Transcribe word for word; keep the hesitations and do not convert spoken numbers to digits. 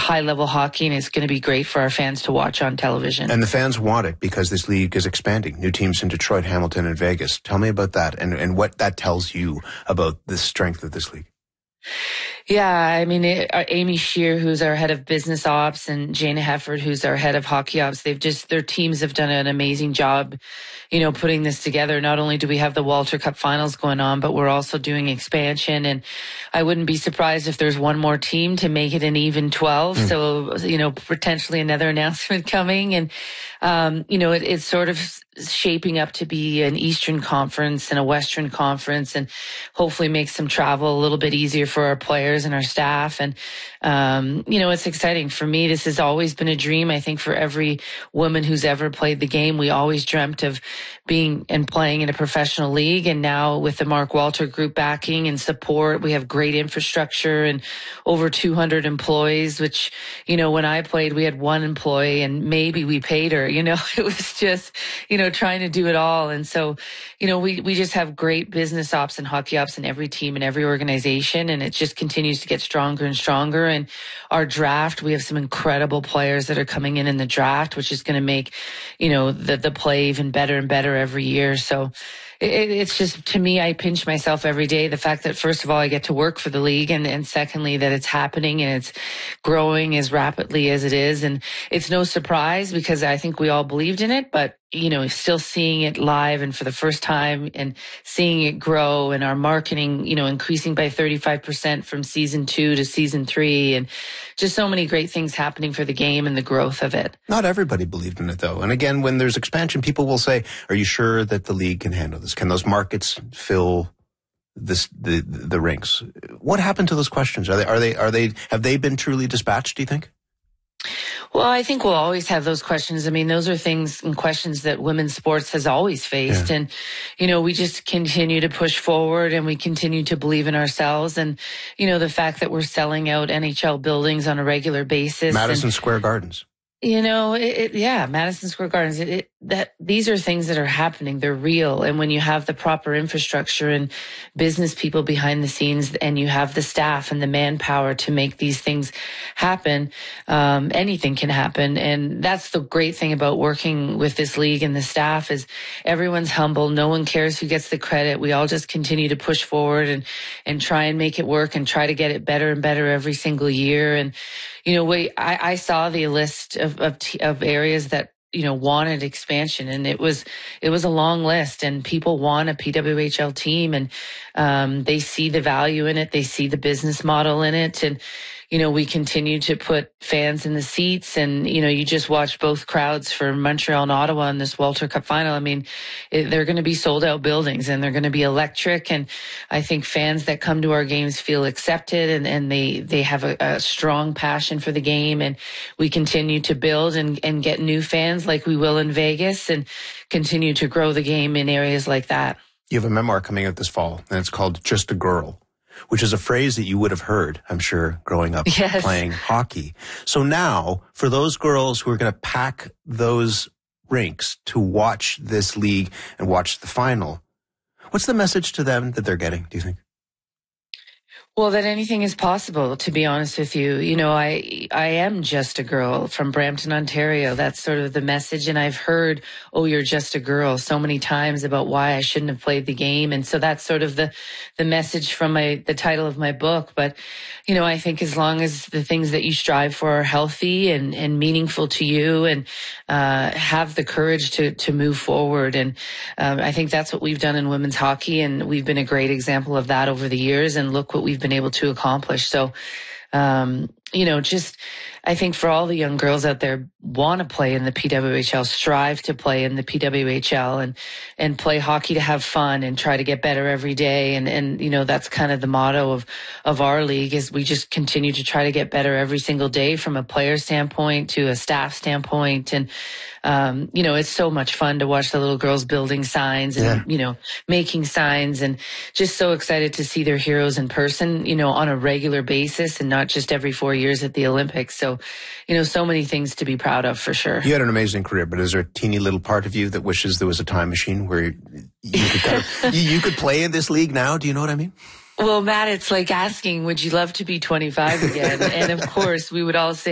high-level hockey, and it's going to be great for our fans to watch on television. And the fans want it because this league is expanding. New teams in Detroit, Hamilton, and Vegas. Tell me about that and, and what that tells you about the strength of this league. Yeah, I mean, it, uh, Amy Shear, who's our head of business ops, and Jana Hefford, who's our head of hockey ops, they've just, their teams have done an amazing job, you know, putting this together. Not only do we have the Walter Cup finals going on, but we're also doing expansion. And I wouldn't be surprised if there's one more team to make it an even twelve. Mm. So, you know, potentially another announcement coming. And, um, you know, it, it's sort of shaping up to be an Eastern Conference and a Western Conference, and hopefully make some travel a little bit easier for our players and our staff. And, um, you know, it's exciting for me. This has always been a dream. I think for every woman who's ever played the game, we always dreamt of being and playing in a professional league. And now with the Mark Walter Group backing and support, we have great infrastructure and over two hundred employees, which, you know, when I played, we had one employee and maybe we paid her, you know, it was just, you know, trying to do it all. And so, you know, we, we just have great business ops and hockey ops in every team and every organization. And it just continues to get stronger and stronger. And our draft, we have some incredible players that are coming in in the draft, which is going to make, you know, the, the play even better and better every year. So it, it's just, to me, I pinch myself every day. The fact that, first of all, I get to work for the league, and, and secondly, that it's happening and it's growing as rapidly as it is. And it's no surprise because I think we all believed in it, but you know, still seeing it live and for the first time and seeing it grow, and our marketing, you know, increasing by thirty-five percent from season two to season three, and just so many great things happening for the game and the growth of it. Not everybody believed in it, though. And again, when there's expansion, people will say, are you sure that the league can handle this? Can those markets fill this, the, the rinks? What happened to those questions? Are they, are they, are they, have they been truly dispatched, do you think? Well, I think we'll always have those questions. I mean, those are things and questions that women's sports has always faced. Yeah. And, you know, we just continue to push forward and we continue to believe in ourselves. And, you know, the fact that we're selling out N H L buildings on a regular basis. Madison and, Square Gardens. You know, it, it, yeah, Madison Square Gardens, it, it, that these are things that are happening. They're real. And when you have the proper infrastructure and business people behind the scenes, and you have the staff and the manpower to make these things happen, um, anything can happen. And that's the great thing about working with this league and the staff is everyone's humble. No one cares who gets the credit. We all just continue to push forward and, and try and make it work and try to get it better and better every single year. And, you know, we, I, I saw the list of, of, of areas that, you know, wanted expansion, and it was, it was a long list, and people want a P W H L team, and, um, they see the value in it. They see the business model in it. And, you know, we continue to put fans in the seats, and, you know, you just watched both crowds for Montreal and Ottawa in this Walter Cup final. I mean, it, they're going to be sold out buildings, and they're going to be electric. And I think fans that come to our games feel accepted, and, and they, they have a, a strong passion for the game. And we continue to build and, and get new fans like we will in Vegas, and continue to grow the game in areas like that. You have a memoir coming out this fall, and it's called Just a Girl, which is a phrase that you would have heard, I'm sure, growing up yes. playing hockey. So now, for those girls who are going to pack those rinks to watch this league and watch the final, what's the message to them that they're getting, do you think? Well, that anything is possible, to be honest with you. You know, I I am just a girl from Brampton, Ontario. That's sort of the message. And I've heard, oh, you're just a girl so many times about why I shouldn't have played the game. And so that's sort of the, the message from my, the title of my book. But, you know, I think as long as the things that you strive for are healthy and, and meaningful to you, and, uh, have the courage to, to move forward. And, um, I think that's what we've done in women's hockey. And we've been a great example of that over the years. And look what we've been able to accomplish. So, um, you know, just, I think for all the young girls out there want to play in the P W H L, strive to play in the P W H L, and, and play hockey to have fun and try to get better every day. And, and, you know, that's kind of the motto of, of our league, is we just continue to try to get better every single day from a player standpoint to a staff standpoint. And, um, you know, it's so much fun to watch the little girls building signs and, yeah. you know, making signs, and just so excited to see their heroes in person, you know, on a regular basis, and not just every four years at the Olympics. So, you know, so many things to be proud of, for sure. You had an amazing career, but is there a teeny little part of you that wishes there was a time machine where you could, kind of, you, you could play in this league now? Do you know what I mean? Well, Matt, it's like asking, would you love to be twenty-five again? And of course, we would all say,